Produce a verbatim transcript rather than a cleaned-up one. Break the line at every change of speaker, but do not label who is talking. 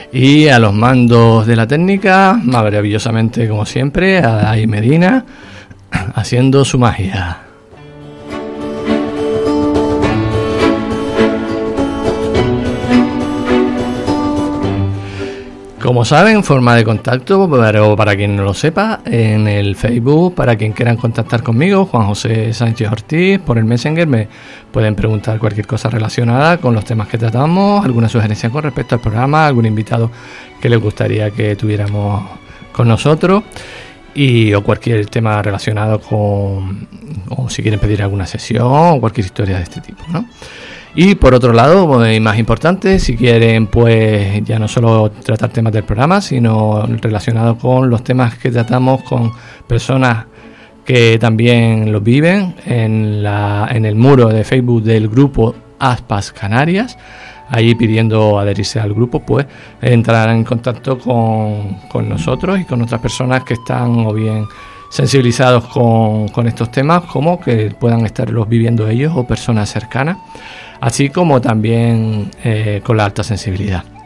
Y a los mandos de la técnica, maravillosamente como siempre, a Dai Medina, haciendo su magia. Como saben, forma de contacto, pero para quien no lo sepa, en el Facebook, para quien quieran contactar conmigo, Juan José Sánchez Ortiz, por el Messenger me pueden preguntar cualquier cosa relacionada con los temas que tratamos, alguna sugerencia con respecto al programa, algún invitado que les gustaría que tuviéramos con nosotros, y o cualquier tema relacionado con, o si quieren pedir alguna sesión, o cualquier historia de este tipo, ¿no? Y por otro lado, y más importante, si quieren pues ya no solo tratar temas del programa, sino relacionados con los temas que tratamos con personas que también los viven en, la, en el muro de Facebook del grupo Aspas Canarias, ahí pidiendo adherirse al grupo, pues entrarán en contacto con, con nosotros y con otras personas que están o bien sensibilizados con, con estos temas, como que puedan estarlos viviendo ellos o personas cercanas, así como también eh, con la alta sensibilidad.